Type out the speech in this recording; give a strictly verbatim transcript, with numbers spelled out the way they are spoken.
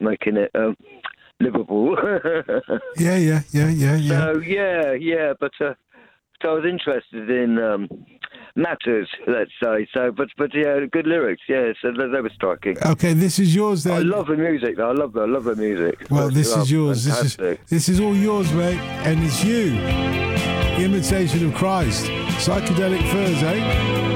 making it um, livable. yeah, yeah, yeah, yeah, yeah. So yeah, yeah, but uh, so I was interested in um, matters, let's say. So, but but yeah, good lyrics. Yeah, so they, they were striking. Okay, this is yours then. I love the music. Though. I love the I love the music. Well, this Oh, is yours. fantastic. This is this is all yours, mate, and it's you. Imitation of Christ. Psychedelic Furs, eh?